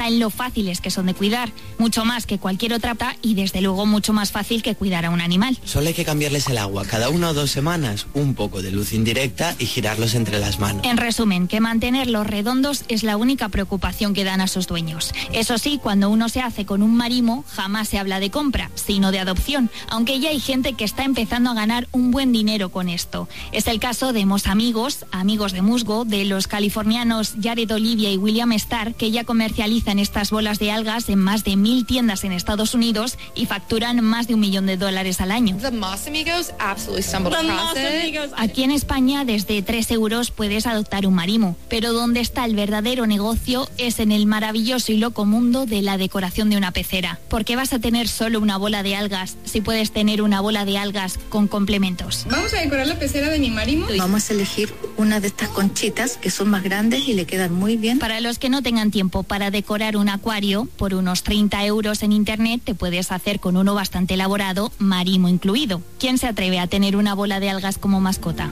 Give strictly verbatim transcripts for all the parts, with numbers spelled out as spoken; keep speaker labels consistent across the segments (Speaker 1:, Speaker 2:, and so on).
Speaker 1: en lo fáciles que son de cuidar, mucho más que cualquier otra planta y desde luego mucho más fácil que cuidar a un animal.
Speaker 2: Solo hay que cambiarles el agua cada una o dos semanas, un poco de luz indirecta y girarlos entre las manos.
Speaker 1: En resumen, que mantenerlos redondos es la única preocupación que dan a sus dueños. Eso sí, cuando uno se hace con un marimo, jamás se habla de compra, sino de adopción, aunque ya hay gente que está empezando a ganar un buen dinero con esto. Es el caso de Mos Amigos, amigos de musgo, de los californianos Jared Olivia y William Starr, que ya comercializan estas bolas de algas en más de mil tiendas en Estados Unidos y facturan más de un millón de dólares al año.
Speaker 3: The Mos Amigos absolutely stumbled across it.
Speaker 1: Aquí en España, desde tres euros puedes adoptar un marimo, pero donde está el verdadero negocio es en el maravilloso y loco mundo de la decoración de una pecera. ¿Por qué vas a tener solo una bola de algas si puedes tener una bola de algas con complementos?
Speaker 4: Vamos a decorar la pecera de mi marimo.
Speaker 5: Vamos a elegir una de estas conchitas que son más grandes y le quedan muy bien.
Speaker 1: Para los que no tengan tiempo para decorar un acuario, por unos treinta euros en internet te puedes hacer con uno bastante elaborado, marimo incluido. ¿Quién se atreve a tener una bola de algas como mascota?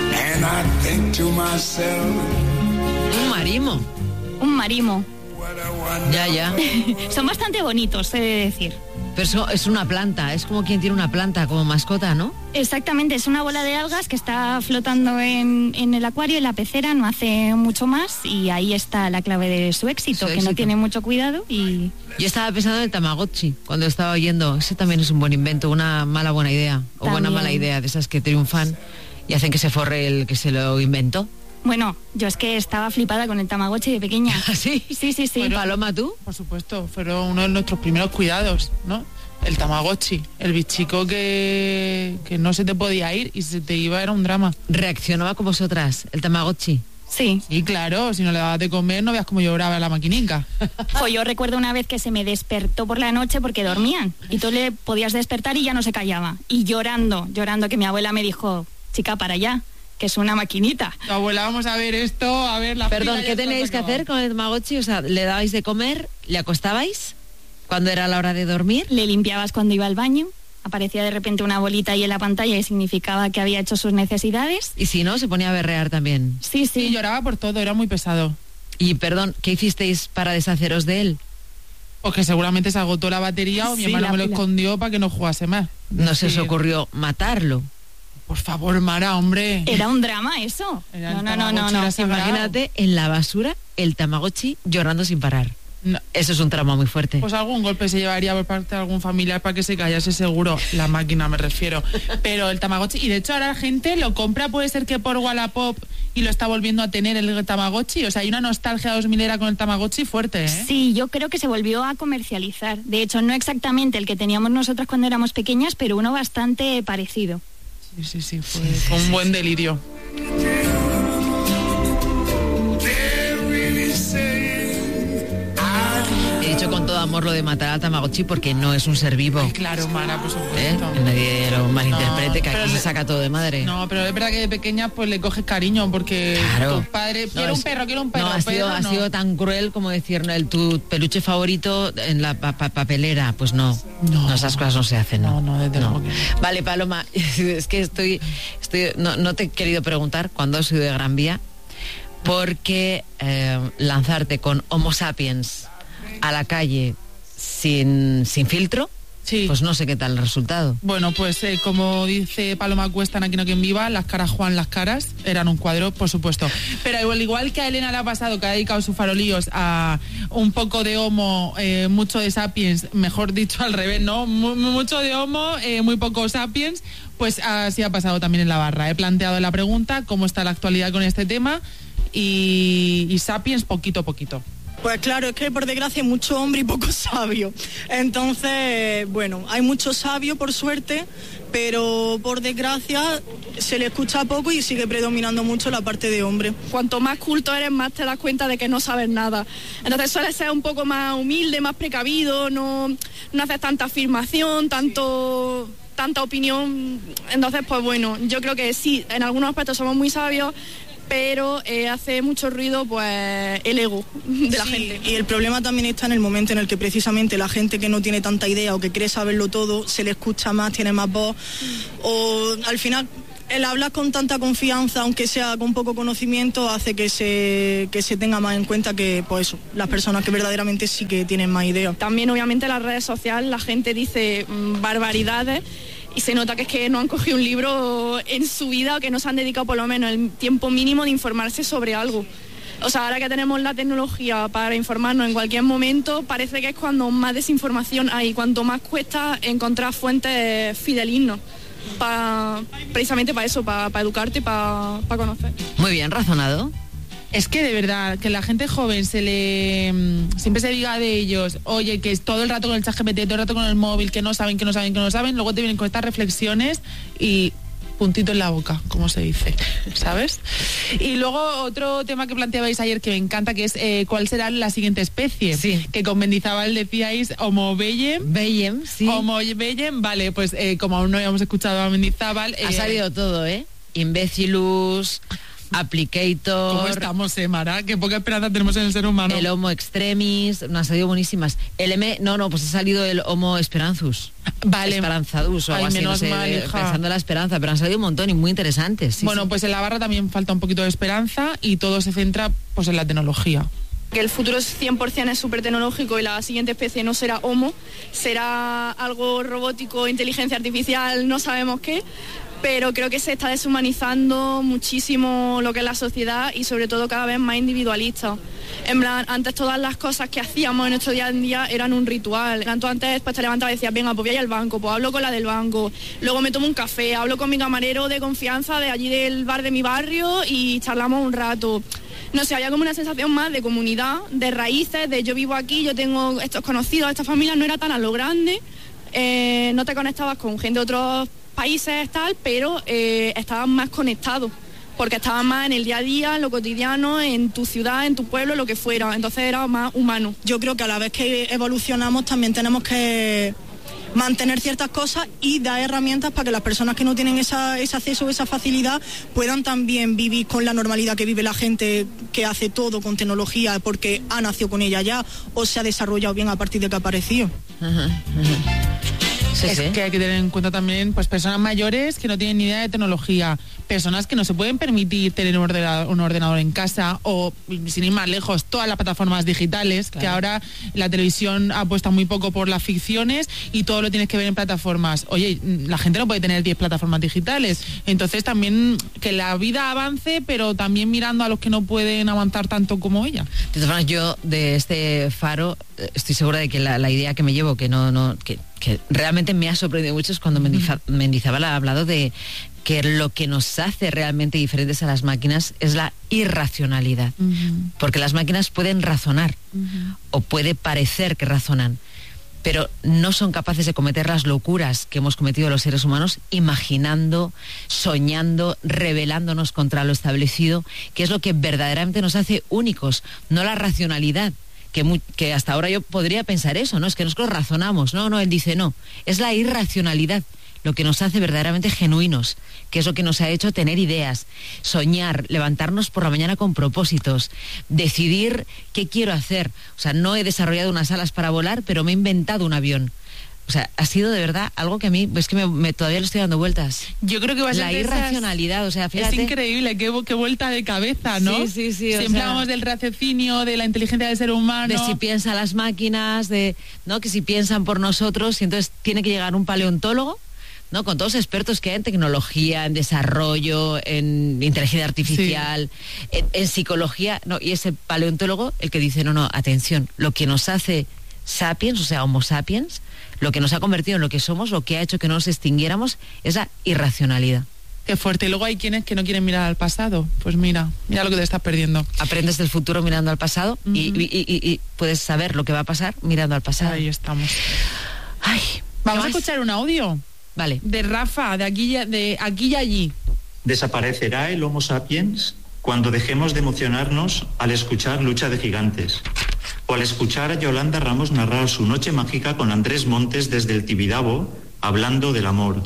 Speaker 6: Un marimo.
Speaker 1: Un marimo.
Speaker 6: Ya, ya.
Speaker 1: Son bastante bonitos, he de decir.
Speaker 6: Pero eso es una planta, es como quien tiene una planta como mascota, ¿no?
Speaker 1: Exactamente, es una bola de algas que está flotando en, en el acuario, en la pecera, no hace mucho más y ahí está la clave de su éxito,
Speaker 6: Su
Speaker 1: que
Speaker 6: éxito.
Speaker 1: no tiene mucho cuidado y...
Speaker 6: Yo estaba pensando en el Tamagotchi, cuando estaba oyendo, ese también es un buen invento, una mala buena idea, o
Speaker 1: También.
Speaker 6: buena mala idea, de esas que triunfan y hacen que se forre el que se lo inventó.
Speaker 1: Bueno, yo es que estaba flipada con el Tamagotchi de pequeña.
Speaker 6: ¿Sí?
Speaker 1: Sí, sí, sí.
Speaker 6: Bueno, Paloma, ¿tú?
Speaker 4: Por supuesto, fueron uno de nuestros primeros cuidados, ¿no? El Tamagotchi, el bichico que, que no se te podía ir y si se te iba era un drama.
Speaker 6: ¿Reaccionaba con vosotras el Tamagotchi?
Speaker 1: Sí.
Speaker 4: Y claro, si no le dabas de comer no veas cómo lloraba la maquinica.
Speaker 1: Jo, yo recuerdo una vez que se me despertó por la noche porque dormían y tú le podías despertar y ya no se callaba. Y llorando, llorando, que mi abuela me dijo, chica, para allá, que es una maquinita.
Speaker 4: Tu abuela, vamos a ver esto, a ver la
Speaker 6: Perdón,
Speaker 4: fila
Speaker 6: ¿qué
Speaker 4: ya
Speaker 6: tenéis
Speaker 4: está
Speaker 6: que hacer con el Tamagotchi? O sea, ¿le dabais de comer? ¿Le acostabais? ¿Cuándo era la hora de dormir?
Speaker 1: Le limpiabas cuando iba al baño, aparecía de repente una bolita ahí en la pantalla y significaba que había hecho sus necesidades.
Speaker 6: Y si no, se ponía a berrear también.
Speaker 1: Sí, sí.
Speaker 4: Sí, lloraba por todo, era muy pesado.
Speaker 6: Y perdón, ¿qué hicisteis para deshaceros de él?
Speaker 4: Porque seguramente se agotó la batería o mi
Speaker 1: Sí,
Speaker 4: hermano
Speaker 1: la
Speaker 4: me lo
Speaker 1: pila.
Speaker 4: escondió para que no jugase más.
Speaker 6: ¿No se os
Speaker 4: Sí.
Speaker 6: ocurrió matarlo?
Speaker 4: Por favor, Mara, hombre.
Speaker 1: Era un drama eso.
Speaker 4: Era
Speaker 1: No,
Speaker 4: el
Speaker 1: no, no, no,
Speaker 4: Tamagotchi,
Speaker 1: no.
Speaker 4: era sagrado.
Speaker 6: Imagínate en la basura el Tamagotchi llorando sin parar.
Speaker 4: No.
Speaker 6: Eso es un trauma muy fuerte.
Speaker 4: Pues algún golpe se llevaría por parte de algún familiar para que se callase seguro. La máquina me refiero. Pero el Tamagotchi, y de hecho ahora la gente lo compra, puede ser que por Wallapop y lo está volviendo a tener el Tamagotchi. O sea, hay una nostalgia dos milera con el Tamagotchi fuerte, ¿eh?
Speaker 1: Sí, yo creo que se volvió a comercializar. De hecho, no exactamente el que teníamos nosotros cuando éramos pequeñas, pero uno bastante parecido.
Speaker 4: Sí, sí, sí, fue, fue un buen delirio.
Speaker 6: He dicho con todo amor lo de matar al Tamagotchi porque no es un ser vivo.
Speaker 4: Ay, claro, Mara, por
Speaker 6: ¿Eh?
Speaker 4: supuesto.
Speaker 6: Que nadie lo malinterprete,
Speaker 4: No,
Speaker 6: que
Speaker 4: pero
Speaker 6: aquí se
Speaker 4: le-
Speaker 6: saca todo de madre.
Speaker 4: No, pero es verdad que de pequeña pues le coges cariño porque
Speaker 6: Claro.
Speaker 4: tu padre
Speaker 6: No,
Speaker 4: quiero un
Speaker 6: es-
Speaker 4: perro, quiero un perro.
Speaker 6: No, ha sido,
Speaker 4: perro,
Speaker 6: ha
Speaker 4: no.
Speaker 6: sido tan cruel como decir el, tu peluche favorito en la pa- pa- papelera. Pues no,
Speaker 4: No.
Speaker 6: no, esas cosas no se hacen. No,
Speaker 4: No, no, desde luego que no.
Speaker 6: Vale, Paloma, es que estoy, estoy no, no te he querido preguntar cuándo has sido de Gran Vía, porque eh, lanzarte con Homo sapiens a la calle sin, sin filtro,
Speaker 4: Sí.
Speaker 6: pues no sé qué tal el resultado.
Speaker 4: Bueno, pues eh, como dice Paloma Cuesta en Aquí no quien viva, las caras Juan, las caras eran un cuadro, por supuesto. Pero igual, igual que a Elena le ha pasado, que ha dedicado sus farolillos a un poco de Homo, eh, mucho de Sapiens, mejor dicho al revés, ¿no? Mu- mucho de Homo, eh, muy poco Sapiens, pues así ha pasado también en la barra. He planteado la pregunta, ¿cómo está la actualidad con este tema? Y, y Sapiens poquito a poquito.
Speaker 7: Pues claro, es que por desgracia hay mucho hombre y poco sabio. Entonces, bueno, hay mucho sabio por suerte, pero por desgracia se le escucha poco y sigue predominando mucho la parte de hombre.
Speaker 8: Cuanto más culto eres, más te das cuenta de que no sabes nada. Entonces sueles ser un poco más humilde, más precavido, no, no haces tanta afirmación, tanto, tanta opinión. Entonces, pues bueno, yo creo que sí, en algunos aspectos somos muy sabios, pero eh, hace mucho ruido pues el ego de la
Speaker 7: Sí,
Speaker 8: gente.
Speaker 7: y el problema también está en el momento en el que precisamente la gente que no tiene tanta idea o que cree saberlo todo, se le escucha más, tiene más voz, o al final el hablar con tanta confianza, aunque sea con poco conocimiento, hace que se, que se tenga más en cuenta que, pues eso, las personas que verdaderamente sí que tienen más ideas.
Speaker 8: También, obviamente, en las redes sociales la gente dice mmm, barbaridades y se nota que es que no han cogido un libro en su vida o que no se han dedicado por lo menos el tiempo mínimo de informarse sobre algo. O sea, ahora que tenemos la tecnología para informarnos en cualquier momento, parece que es cuando más desinformación hay, cuanto más cuesta encontrar fuentes fidelignas. Pa, precisamente para eso, para pa educarte y para pa conocer.
Speaker 6: Muy bien razonado.
Speaker 4: Es que de verdad, que la gente joven se le siempre se diga de ellos, oye, que es todo el rato con el ChatGPT, todo el rato con el móvil, que no saben, que no saben, que no saben, luego te vienen con estas reflexiones y puntito en la boca, como se dice, ¿sabes? Y luego otro tema que planteabais ayer que me encanta, que es eh, cuál será la siguiente especie.
Speaker 6: Sí.
Speaker 4: Que con Mendizábal decíais Homo bellem.
Speaker 6: Bellem, sí.
Speaker 4: Homo bellem, vale, pues eh, como aún no habíamos escuchado a Mendizábal...
Speaker 6: Ha
Speaker 4: eh,
Speaker 6: salido todo, ¿eh? Imbécilus, Applicator...
Speaker 4: ¿Cómo estamos, eh, Mara? Qué poca esperanza tenemos en el ser humano.
Speaker 6: El Homo extremis, nos han salido buenísimas. El M, no, no, pues ha salido el Homo esperanzus.
Speaker 4: Vale.
Speaker 6: Esperanzadus o algo
Speaker 4: Ay,
Speaker 6: así, no sé,
Speaker 4: mal,
Speaker 6: pensando en la esperanza, pero han salido un montón y muy interesantes. Sí,
Speaker 4: bueno,
Speaker 6: sí.
Speaker 4: Pues en la barra también falta un poquito de esperanza y todo se centra pues en la tecnología.
Speaker 8: Que el futuro cien por ciento es súper tecnológico y la siguiente especie no será Homo, será algo robótico, inteligencia artificial, no sabemos qué, pero creo que se está deshumanizando muchísimo lo que es la sociedad y sobre todo cada vez más individualista. En plan, antes todas las cosas que hacíamos en nuestro día a día eran un ritual. Tanto antes pues te levantabas y decías, venga, pues voy a ir al banco, pues hablo con la del banco, luego me tomo un café, hablo con mi camarero de confianza de allí del bar de mi barrio y charlamos un rato. No sé, había como una sensación más de comunidad, de raíces, de yo vivo aquí, yo tengo estos conocidos, esta familia, no era tan a lo grande, eh, no te conectabas con gente de otros países tal, pero eh, estabas más conectados, porque estabas más en el día a día, en lo cotidiano, en tu ciudad, en tu pueblo, lo que fuera, entonces era más humano.
Speaker 7: Yo creo que a la vez que evolucionamos también tenemos que mantener ciertas cosas y dar herramientas para que las personas que no tienen esa, ese acceso o esa facilidad puedan también vivir con la normalidad que vive la gente que hace todo con tecnología porque ha nacido con ella ya o se ha desarrollado bien a partir de que ha aparecido.
Speaker 6: Ajá, ajá. Sí,
Speaker 4: es
Speaker 6: sí.
Speaker 4: que hay que tener en cuenta también pues personas mayores que no tienen ni idea de tecnología, personas que no se pueden permitir tener un ordenador, un ordenador en casa o, sin ir más lejos, todas las plataformas digitales, claro. Que ahora la televisión apuesta muy poco por las ficciones y todo lo tienes que ver en plataformas. Oye, la gente no puede tener diez plataformas digitales, entonces también que la vida avance, pero también mirando a los que no pueden avanzar tanto como ella.
Speaker 6: De todas formas, yo de este faro estoy segura de que la, la idea que me llevo, que no, no, que, que realmente me ha sorprendido mucho es cuando Mendiza, Mendizábal ha hablado de que lo que nos hace realmente diferentes a las máquinas es la irracionalidad. Uh-huh. Porque las máquinas pueden razonar, uh-huh. o puede parecer que razonan, pero no son capaces de cometer las locuras que hemos cometido los seres humanos, imaginando, soñando, rebelándonos contra lo establecido, que es lo que verdaderamente nos hace únicos, no la racionalidad. Que, muy, que hasta ahora yo podría pensar eso, ¿no? Es que nosotros razonamos. No, no, él dice no. Es la irracionalidad lo que nos hace verdaderamente genuinos, que es lo que nos ha hecho tener ideas, soñar, levantarnos por la mañana con propósitos, decidir qué quiero hacer. O sea, no he desarrollado unas alas para volar, pero me he inventado un avión. O sea, ha sido de verdad algo que a mí, es que me, me, todavía le estoy dando vueltas.
Speaker 4: Yo creo que va a ser
Speaker 6: la irracionalidad, o sea, fíjate.
Speaker 4: Es increíble, qué, qué vuelta de cabeza, ¿no?
Speaker 6: Sí, sí, sí.
Speaker 4: Siempre
Speaker 6: o sea,
Speaker 4: hablamos del raciocinio, de la inteligencia del ser humano.
Speaker 6: De si piensan las máquinas, de no que si piensan por nosotros, y entonces tiene que llegar un paleontólogo, ¿no? Con todos los expertos que hay en tecnología, en desarrollo, en inteligencia artificial, sí. en, en psicología, no, y ese paleontólogo el que dice, no, no, atención, lo que nos hace sapiens, o sea, Homo sapiens, lo que nos ha convertido en lo que somos, lo que ha hecho que no nos extinguiéramos, es la irracionalidad.
Speaker 4: Qué fuerte. Y luego hay quienes que no quieren mirar al pasado. Pues mira, mira lo que te estás perdiendo.
Speaker 6: Aprendes del futuro mirando al pasado, uh-huh. y, y, y, y puedes saber lo que va a pasar mirando al pasado.
Speaker 4: Ahí estamos.
Speaker 6: Ay,
Speaker 4: vamos a escuchar un audio.
Speaker 6: Vale.
Speaker 4: De Rafa, de aquí, de aquí y allí.
Speaker 9: ¿Desaparecerá el Homo sapiens cuando dejemos de emocionarnos al escuchar Lucha de Gigantes? O al escuchar a Yolanda Ramos narrar su noche mágica con Andrés Montes desde el Tibidabo, hablando del amor.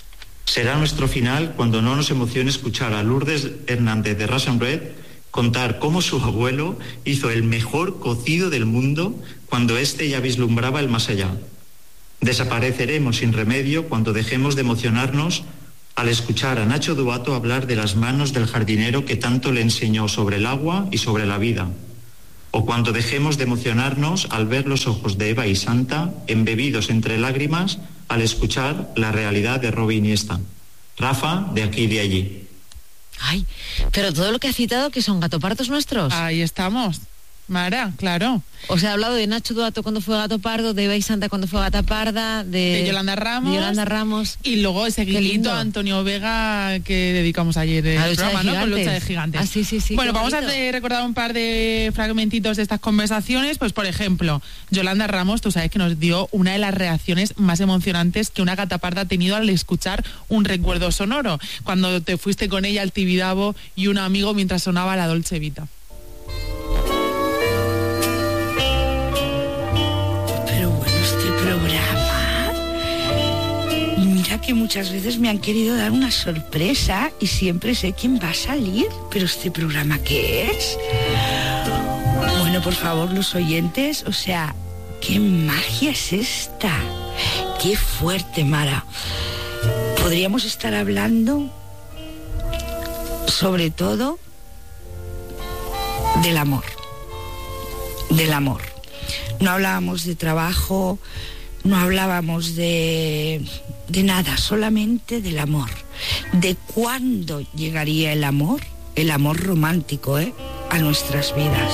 Speaker 9: Será nuestro final cuando no nos emocione escuchar a Lourdes Hernández de Rasenbred contar cómo su abuelo hizo el mejor cocido del mundo cuando éste ya vislumbraba el más allá. Desapareceremos sin remedio cuando dejemos de emocionarnos al escuchar a Nacho Duato hablar de las manos del jardinero que tanto le enseñó sobre el agua y sobre la vida. O cuando dejemos de emocionarnos al ver los ojos de Eva y Santa embebidos entre lágrimas al escuchar la realidad de Robbie Iniesta. Rafa, de aquí y de allí.
Speaker 6: Ay, pero todo lo que ha citado, que son gatopardos nuestros.
Speaker 4: Ahí estamos. Mara, claro.
Speaker 6: O sea, ha hablado de Nacho Duato cuando fue Gato Pardo, de Eva y Santa cuando fue Gata Parda, de,
Speaker 4: de Yolanda Ramos.
Speaker 6: De Yolanda Ramos.
Speaker 4: Y luego ese guiñito a Antonio Vega que dedicamos ayer el programa, ¿no? Con Lucha de Gigantes.
Speaker 6: Ah, sí, sí, sí.
Speaker 4: Bueno, vamos bonito. a recordar un par de fragmentitos de estas conversaciones. Pues, por ejemplo, Yolanda Ramos, tú sabes que nos dio una de las reacciones más emocionantes que una Gata Parda ha tenido al escuchar un recuerdo sonoro. Cuando te fuiste con ella al Tibidabo y un amigo mientras sonaba la Dolce Vita.
Speaker 10: Mira que muchas veces me han querido dar una sorpresa y siempre sé quién va a salir. Pero ¿este programa qué es? Bueno, por favor, los oyentes, o sea, ¿qué magia es esta? Qué fuerte, Mara. Podríamos estar hablando, sobre todo, del amor. Del amor. No hablábamos de trabajo, no hablábamos de, de nada, solamente del amor. De cuándo llegaría el amor, el amor romántico, ¿eh?, a nuestras vidas.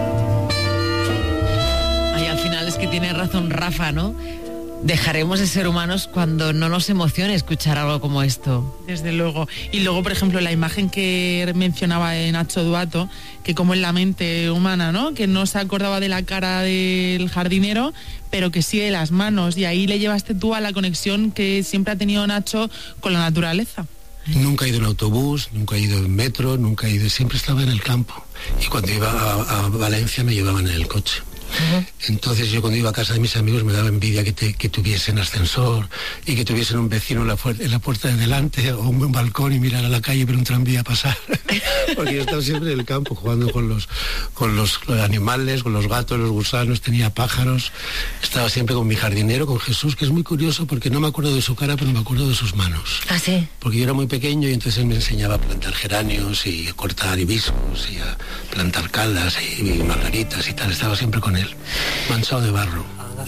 Speaker 6: Ay, al final es que tiene razón Rafa, ¿no? Dejaremos de ser humanos cuando no nos emocione escuchar algo como esto.
Speaker 4: Desde luego. Y luego, por ejemplo, la imagen que mencionaba en Nacho Duato, que como en la mente humana, ¿no?, que no se acordaba de la cara del jardinero, pero que sí de las manos. Y ahí le llevaste tú a la conexión que siempre ha tenido Nacho con la naturaleza.
Speaker 11: Nunca he ido en autobús, nunca he ido en metro, nunca he ido, siempre estaba en el campo. Y cuando iba a, a Valencia me llevaban en el coche. Uh-huh. Entonces yo cuando iba a casa de mis amigos me daba envidia que, te, que tuviesen ascensor y que tuviesen un vecino en la, fu- en la puerta de delante o un buen balcón y mirar a la calle y ver un tranvía pasar. Porque yo estaba siempre en el campo jugando con los, con los animales, con los gatos, los gusanos, tenía pájaros. Estaba siempre con mi jardinero, con Jesús, que es muy curioso porque no me acuerdo de su cara, pero me acuerdo de sus manos.
Speaker 6: ¿Ah, sí?
Speaker 11: Porque yo era muy pequeño y entonces él me enseñaba a plantar geranios y a cortar hibiscos y a plantar caldas y, y margaritas y tal. Estaba siempre con él, manchado de barro.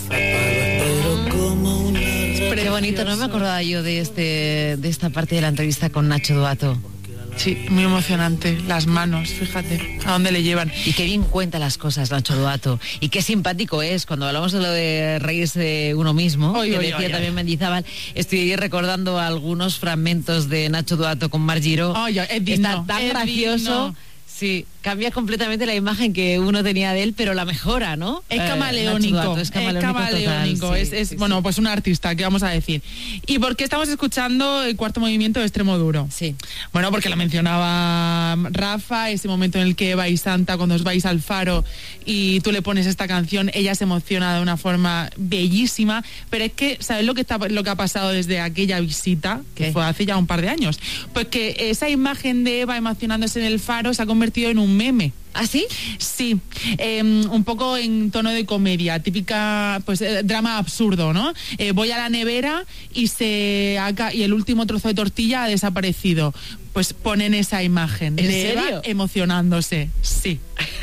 Speaker 6: Qué bonito, no me acordaba yo de este de esta parte de la entrevista con Nacho Duato.
Speaker 4: Sí, muy emocionante. Las manos, fíjate, a dónde le llevan.
Speaker 6: Y qué bien cuenta las cosas Nacho Duato. Y qué simpático es. Cuando hablamos de lo de reírse de uno mismo, oy, que oy, decía oy, también oy. Mendizábal, estoy recordando algunos fragmentos de Nacho Duato con Mar Giró.
Speaker 4: Oy, oy, es digno,
Speaker 6: Está tan
Speaker 4: es
Speaker 6: gracioso.
Speaker 4: Digno.
Speaker 6: Sí, cambia completamente la imagen que uno tenía de él, pero la mejora, ¿no?
Speaker 4: Es camaleónico, eh, Duato, es camaleónico, es, camaleónico total, es, sí, es sí, bueno, sí. Pues un artista, ¿qué vamos a decir? ¿Y por qué estamos escuchando el cuarto movimiento de Extremo Duro?
Speaker 6: Sí.
Speaker 4: Bueno, porque lo mencionaba Rafa, ese momento en el que Eva y Santa, cuando os vais al faro y tú le pones esta canción, ella se emociona de una forma bellísima, pero es que, ¿sabes lo que, está, lo que ha pasado desde aquella visita, que ¿Qué? Fue hace ya un par de años? Pues que esa imagen de Eva emocionándose en el faro se ha convertido en un meme.
Speaker 6: ¿Ah, sí?
Speaker 4: Sí, eh, un poco en tono de comedia, típica, pues, eh, drama absurdo, ¿no? Eh, voy a la nevera y se haga, y el último trozo de tortilla ha desaparecido. Pues ponen esa imagen
Speaker 6: ¿En
Speaker 4: de
Speaker 6: serio?
Speaker 4: Eva emocionándose. Sí,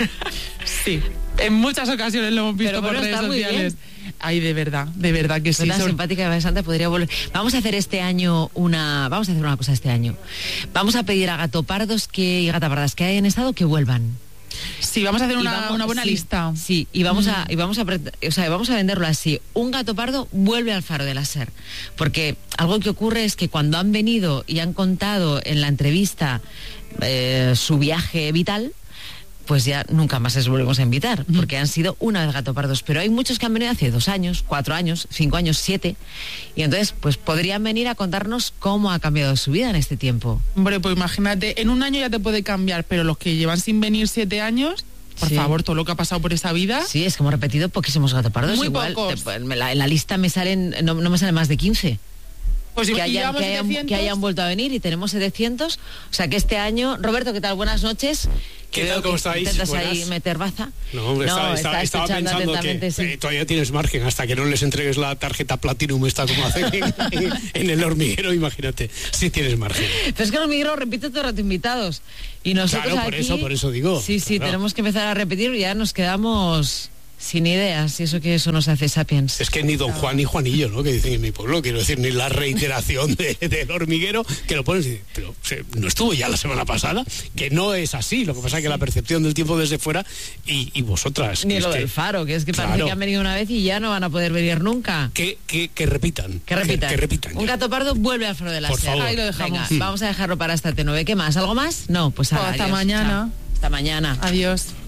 Speaker 4: sí. En muchas ocasiones lo hemos visto
Speaker 6: Pero,
Speaker 4: por
Speaker 6: bueno,
Speaker 4: redes
Speaker 6: está muy
Speaker 4: sociales.
Speaker 6: bien.
Speaker 4: Ay, de verdad, de verdad que sí.
Speaker 6: Una simpática Eva Santa podría volver. Vamos a hacer este año una, vamos a hacer una cosa este año. Vamos a pedir a gatopardos que y gatapardas que hayan estado que vuelvan.
Speaker 4: Sí, vamos a hacer una,
Speaker 6: vamos,
Speaker 4: una buena
Speaker 6: sí,
Speaker 4: lista.
Speaker 6: Sí, y vamos mm. a y vamos a o sea, vamos a venderlo así. Un gato pardo vuelve al faro de la SER, porque algo que ocurre es que cuando han venido y han contado en la entrevista eh, su viaje vital, pues ya nunca más les volvemos a invitar, porque han sido una vez gatopardos. Pero hay muchos que han venido hace dos años, cuatro años, cinco años, siete, y entonces pues podrían venir a contarnos cómo ha cambiado su vida en este tiempo.
Speaker 4: Hombre, pues imagínate, en un año ya te puede cambiar, pero los que llevan sin venir siete años, por sí. favor, todo lo que ha pasado por esa vida.
Speaker 6: Sí, es que hemos repetido poquísimos gatopardos.
Speaker 4: Muy
Speaker 6: igual,
Speaker 4: pocos.
Speaker 6: Te, en, la, en la lista me salen, no, no me salen más de quince.
Speaker 4: Pues
Speaker 6: que, hayan, que, hayan, que hayan vuelto a venir y tenemos setecientos. O sea que este año, Roberto, ¿qué tal? Buenas noches. Que
Speaker 12: ¿Qué tal? ¿Cómo estáis?
Speaker 6: Intentas ahí
Speaker 12: Buenas.
Speaker 6: meter baza.
Speaker 12: No, hombre,
Speaker 6: No,
Speaker 12: estaba, estaba-
Speaker 6: está
Speaker 12: estaba
Speaker 6: escuchando
Speaker 12: pensando que
Speaker 6: atentamente, sí.
Speaker 12: eh, todavía tienes margen hasta que no les entregues la tarjeta Platinum esta como hacen en, en- en El Hormiguero, imagínate, si tienes margen.
Speaker 6: Pero es que el hormiguero repite todo el rato invitados. Y nosotros
Speaker 12: Claro, por
Speaker 6: aquí-
Speaker 12: eso, por eso digo.
Speaker 6: Sí, sí,
Speaker 12: Claro.
Speaker 6: tenemos que empezar a repetir y ya nos quedamos sin ideas. Y eso que eso nos hace Sapiens.
Speaker 12: Es que ni Don Juan ni Juanillo, ¿no? Que dicen en mi pueblo, quiero decir, ni la reiteración de, del Hormiguero, que lo pones y dices, pero se- no estuvo ya la semana pasada, que no es así, lo que pasa es que la percepción del tiempo desde fuera y, y vosotras...
Speaker 6: Ni
Speaker 12: que
Speaker 6: lo
Speaker 12: es que-
Speaker 6: del faro, que es que parece
Speaker 12: Claro.
Speaker 6: que han venido una vez y ya no van a poder venir nunca.
Speaker 12: Que, que, que repitan.
Speaker 6: Que repitan.
Speaker 12: Que, que repitan.
Speaker 6: Un gato pardo vuelve al faro de la
Speaker 12: Por
Speaker 6: Sierra.
Speaker 12: favor.
Speaker 6: Ahí lo dejamos.
Speaker 12: Mm.
Speaker 6: Vamos a dejarlo para esta T nueve. ¿Qué más? ¿Algo más? No, pues
Speaker 4: Oh,
Speaker 6: ala,
Speaker 4: hasta
Speaker 6: adiós.
Speaker 4: mañana.
Speaker 6: Chao. Hasta mañana.
Speaker 4: Adiós.